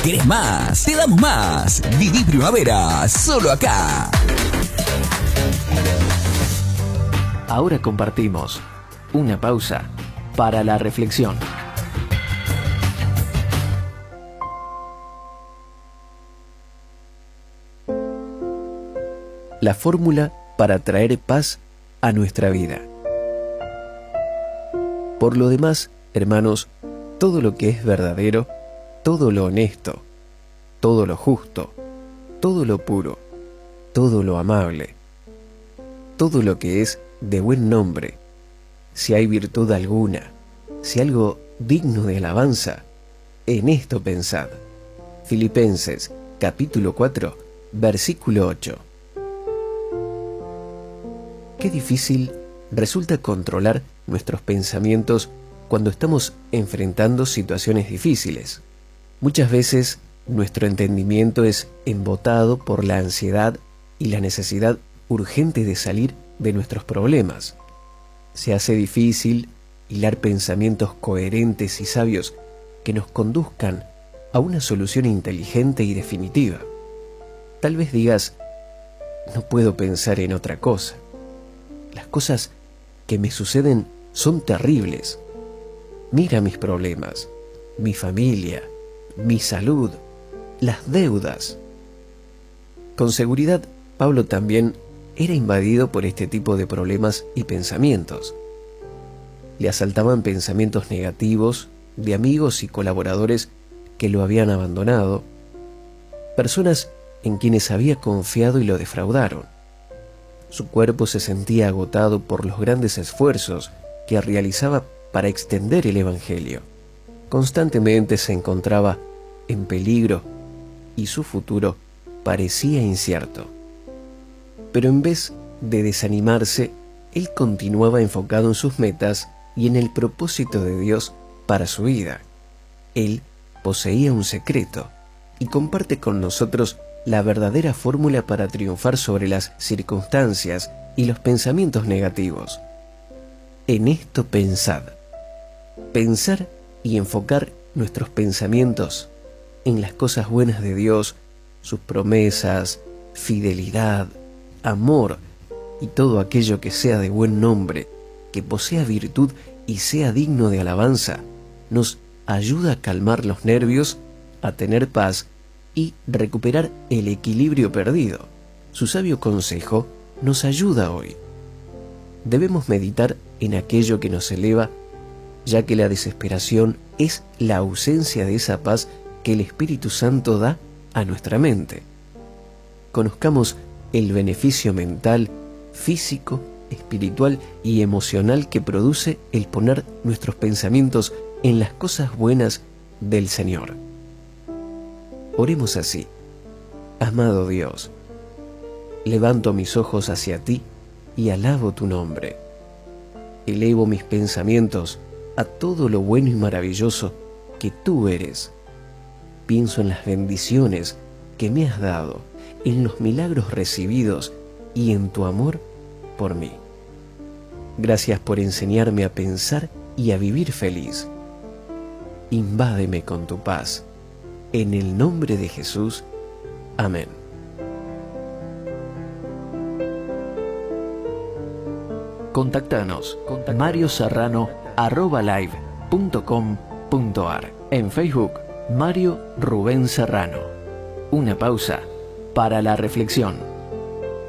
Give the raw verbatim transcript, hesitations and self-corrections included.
¿Querés más? Te damos más. Viví primavera, solo acá. Ahora compartimos una pausa para la reflexión. La fórmula para traer paz a nuestra vida. Por lo demás, hermanos, todo lo que es verdadero, todo lo honesto, todo lo justo, todo lo puro, todo lo amable, todo lo que es de buen nombre, si hay virtud alguna, si algo digno de alabanza, en esto pensad. Filipenses, capítulo cuatro, versículo ocho. Qué difícil resulta controlar nuestros pensamientos cuando estamos enfrentando situaciones difíciles. Muchas veces nuestro entendimiento es embotado por la ansiedad y la necesidad urgente de salir de nuestros problemas. Se hace difícil hilar pensamientos coherentes y sabios que nos conduzcan a una solución inteligente y definitiva. Tal vez digas, no puedo pensar en otra cosa. Las cosas que me suceden son terribles. Mira mis problemas, mi familia, mi salud, las deudas. Con seguridad, Pablo también era invadido por este tipo de problemas y pensamientos. Le asaltaban pensamientos negativos de amigos y colaboradores que lo habían abandonado, personas en quienes había confiado y lo defraudaron. Su cuerpo se sentía agotado por los grandes esfuerzos que realizaba para extender el Evangelio. Constantemente se encontraba en peligro y su futuro parecía incierto. Pero en vez de desanimarse, él continuaba enfocado en sus metas y en el propósito de Dios para su vida. Él poseía un secreto y comparte con nosotros la verdadera fórmula para triunfar sobre las circunstancias y los pensamientos negativos. En esto pensad. Pensar y enfocar nuestros pensamientos en las cosas buenas de Dios, sus promesas, fidelidad, amor y todo aquello que sea de buen nombre, que posea virtud y sea digno de alabanza, nos ayuda a calmar los nervios, a tener paz y recuperar el equilibrio perdido. Su sabio consejo nos ayuda hoy. Debemos meditar en aquello que nos eleva, ya que la desesperación es la ausencia de esa paz que el Espíritu Santo da a nuestra mente. Conozcamos el beneficio mental, físico, espiritual y emocional que produce el poner nuestros pensamientos en las cosas buenas del Señor. Oremos así. Amado Dios, levanto mis ojos hacia ti y alabo tu nombre. Elevo mis pensamientos a todo lo bueno y maravilloso que tú eres. Pienso en las bendiciones que me has dado, en los milagros recibidos y en tu amor por mí. Gracias por enseñarme a pensar y a vivir feliz. Invádeme con tu paz. En el nombre de Jesús. Amén. Contactanos. mario serrano arroba live punto com punto ar. En Facebook, Mario Rubén Serrano. Una pausa para la reflexión.